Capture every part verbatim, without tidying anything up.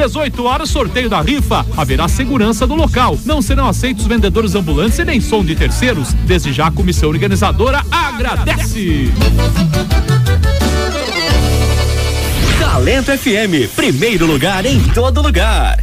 dezoito horas, sorteio da rifa. Haverá segurança no local. Não serão aceitos vendedores ambulantes e nem som de terceiros. Desde já a comissão organizadora agradece. Talento F M, primeiro lugar em todo lugar.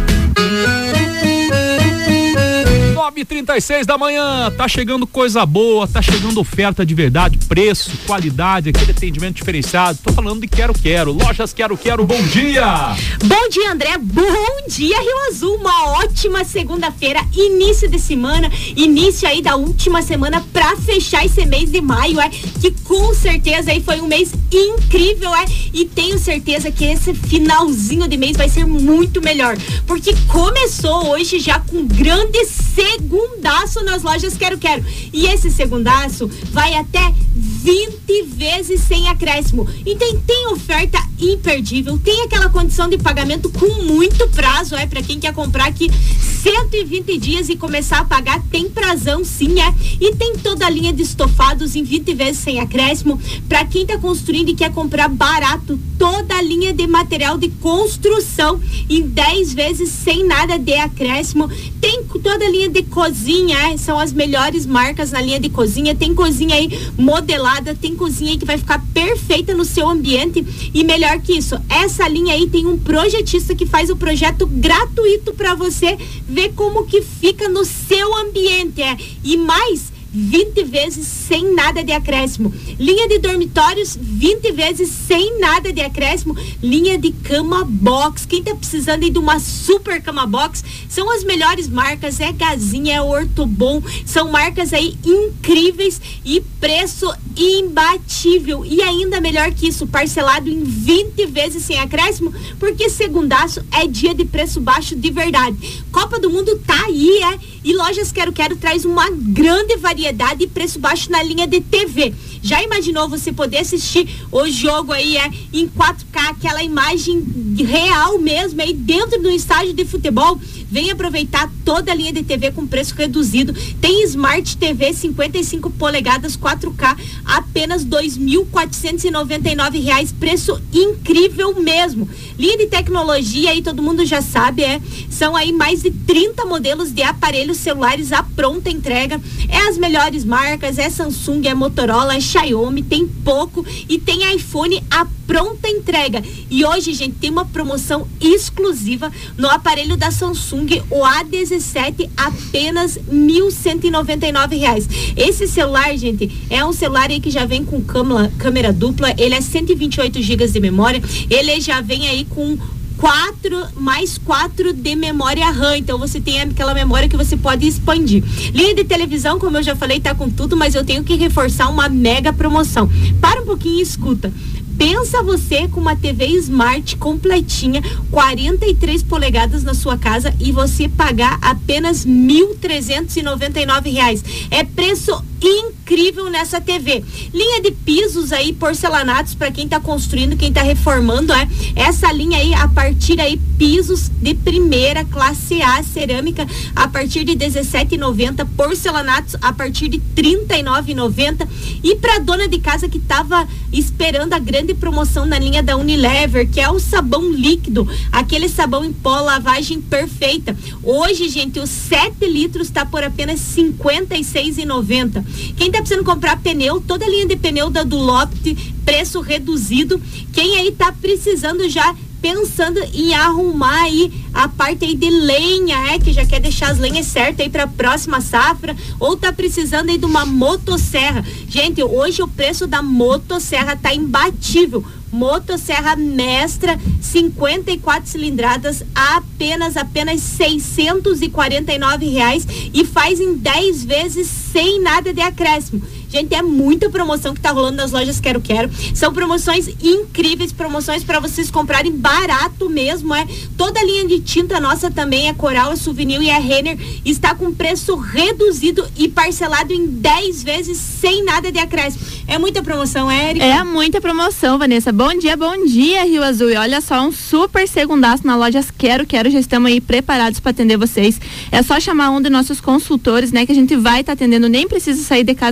nove e trinta e seis da manhã, tá chegando coisa boa, tá chegando oferta de verdade, preço, qualidade, aquele atendimento diferenciado. Tô falando de Quero Quero, Lojas Quero Quero, bom dia! Bom dia, André, bom dia, Rio Azul, uma ótima segunda-feira, início de semana, início aí da última semana pra fechar esse mês de maio, é, que com certeza aí foi um mês incrível, é, e tenho certeza que esse finalzinho de mês vai ser muito melhor, porque começou hoje já com grande segurança. Segundaço nas Lojas Quero Quero. E esse segundaço vai até vinte vezes sem acréscimo. Então tem oferta imperdível, tem aquela condição de pagamento com muito prazo, é para quem quer comprar aqui cento e vinte dias e começar a pagar, tem prazão sim, é. E tem toda a linha de estofados em vinte vezes sem acréscimo, para quem tá construindo e quer comprar barato, toda a linha de material de construção em dez vezes sem nada de acréscimo. Tem toda a linha de cozinha, é, são as melhores marcas na linha de cozinha, tem cozinha aí modelada, tem cozinha aí que vai ficar perfeita no seu ambiente e melhor que isso, essa linha aí tem um projetista que faz o projeto gratuito para você ver como que fica no seu ambiente, é, e mais vinte vezes sem nada de acréscimo. Linha de dormitórios, vinte vezes sem nada de acréscimo. Linha de cama box. Quem tá precisando aí de uma super cama box, são as melhores marcas, é Gazinha, é Ortobon, são marcas aí incríveis e preço imbatível. E ainda melhor que isso, parcelado em vinte vezes sem acréscimo, porque segundaço é dia de preço baixo de verdade. Copa do Mundo tá aí, é, e Lojas Quero Quero traz uma grande variedade e preço baixo na linha de T V. Já imaginou você poder assistir o jogo aí é, em quatro K, aquela imagem real mesmo aí dentro do estádio de futebol? Vem aproveitar toda a linha de T V com preço reduzido. Tem Smart T V cinquenta e cinco polegadas quatro K, apenas dois mil quatrocentos e noventa e nove reais, preço incrível mesmo. Linha de tecnologia aí todo mundo já sabe, é, são aí mais de trinta modelos de aparelhos celulares à pronta entrega. É as melhores marcas, é Samsung, é Motorola, é Xiaomi, tem Poco e tem iPhone à pronta entrega. E hoje, gente, tem uma promoção exclusiva no aparelho da Samsung, o A dezessete, apenas mil cento e noventa e nove reais. Esse celular, gente, é um celular aí que já vem com câmera, câmera dupla, ele é cento e vinte e oito gigas de memória, ele já vem aí com quatro mais quatro de memória RAM, então você tem aquela memória que você pode expandir. Linha de televisão, como eu já falei, tá com tudo, mas eu tenho que reforçar uma mega promoção. Para um pouquinho e escuta. Pensa você com uma T V Smart completinha, quarenta e três polegadas na sua casa e você pagar apenas mil trezentos e noventa e nove reais. É preço incrível nessa T V. Linha de pisos aí, porcelanatos, para quem tá construindo, quem tá reformando, é essa linha aí, a partir aí, pisos de primeira classe A, cerâmica a partir de dezessete reais e noventa centavos, porcelanatos a partir de trinta e nove reais e noventa centavos. E para dona de casa que tava esperando a grande promoção na linha da Unilever, que é o sabão líquido, aquele sabão em pó, lavagem perfeita. Hoje, gente, os sete litros tá por apenas cinquenta e seis reais e noventa centavos. Quem tá precisando comprar pneu, toda a linha de pneu da Dunlop, preço reduzido. Quem aí tá precisando já pensando em arrumar aí a parte aí de lenha, é, que já quer deixar as lenhas certas aí para a próxima safra, ou tá precisando aí de uma motosserra. Gente, hoje o preço da motosserra tá imbatível. Motosserra Mestra, cinquenta e quatro cilindradas, apenas, apenas seiscentos e quarenta e nove reais e faz em dez vezes sem nada de acréscimo. Gente, é muita promoção que tá rolando nas Lojas Quero Quero. São promoções incríveis, promoções para vocês comprarem barato mesmo, é. Toda a linha de tinta nossa também, é Coral, é Souvenir e é Renner, está com preço reduzido e parcelado em dez vezes sem nada de acréscimo. É muita promoção, é, Erika? É muita promoção, Vanessa. Bom dia, bom dia, Rio Azul. E olha só, um super segundaço na Lojas Quero Quero. Já estamos aí preparados para atender vocês. É só chamar um de nossos consultores, né, que a gente vai estar tá atendendo. Nem precisa sair de casa, que a gente pode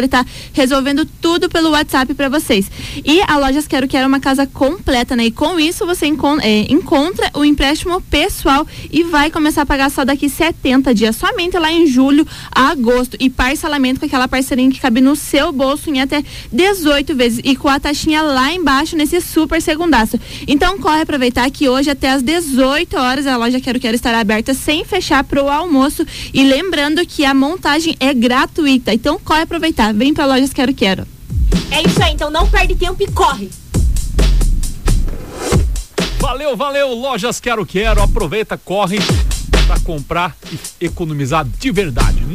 pode estar tá resolvendo tudo pelo WhatsApp para vocês. E a Lojas Quero Quero é uma casa completa, né? E com isso você encon é, encontra o empréstimo pessoal e vai começar a pagar só daqui setenta dias, somente lá em julho a agosto, e parcelamento com aquela parcelinha que cabe no seu bolso em até dezoito vezes e com a taxinha lá embaixo nesse super segundaço. Então corre aproveitar que hoje até às dezoito horas a Loja Quero Quero estará aberta sem fechar pro almoço, e lembrando que a montagem é gratuita, então corre aproveitar, vem pra Lojas Quero Quero. É isso aí, então não perde tempo e corre. Valeu, valeu, Lojas Quero Quero, aproveita, corre pra comprar e economizar de verdade.